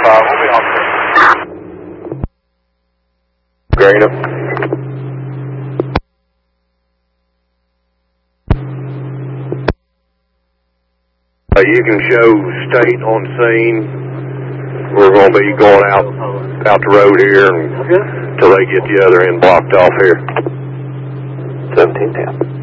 We'll be on there. Green up. You can show state on scene. We're going to be going out the road here until they get the other end blocked off here. 1710.